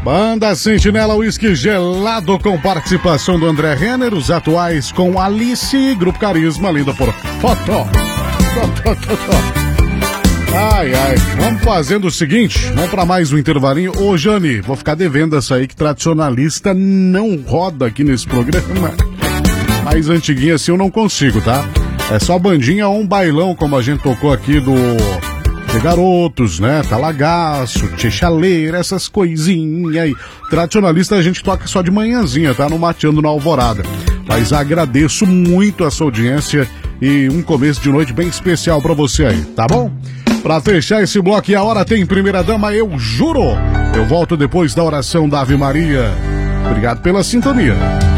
Banda Sentinela Whisky Gelado com participação do André Renner, os atuais com Alice, Grupo Carisma, linda por foto. Ai, vamos fazendo o seguinte, vamos para mais um intervalinho. Ô, Jane, vou ficar devendo essa aí que tradicionalista não roda aqui nesse programa. Mais antiguinha assim eu não consigo, tá? É só bandinha ou um bailão, como a gente tocou aqui do de Garotos, né? Talagaço, Tchê-chaleira, essas coisinhas aí. Tradicionalista a gente toca só de manhãzinha, tá? No Mateando na Alvorada. Mas agradeço muito a sua audiência e um começo de noite bem especial pra você aí, tá bom? Pra fechar esse bloco e a hora tem Primeira Dama, eu juro. Eu volto depois da oração da Ave Maria. Obrigado pela sintonia.